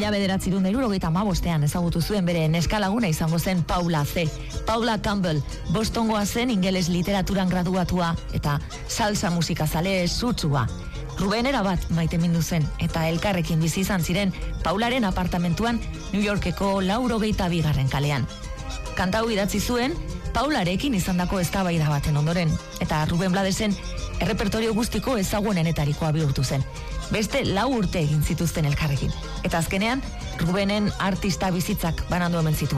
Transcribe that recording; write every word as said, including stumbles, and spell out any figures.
Mila bederatzirun da hirurogeita hamabostean ezagutu zuen bere neskalaguna izango zen Paula C. Paula Campbell, Bostongoa zen ingeles literaturan graduatua eta salsa musikazale sutsua. Ruben erabat maite mindu zen eta elkarrekin bizi izan ziren Paularen apartamentuan New Yorkeko laurogeita bigarren kalean. Kanta hau idatzi zuen Paularekin izandako eztabaida baten ondoren eta Ruben Bladesen errepertorio guztiko ezagunenetarikoa bihurtu zen. Beste lau urte egin zituzten elkarrekin. Eta azkenean, Rubenen artista bizitzak banandu hemen zituen.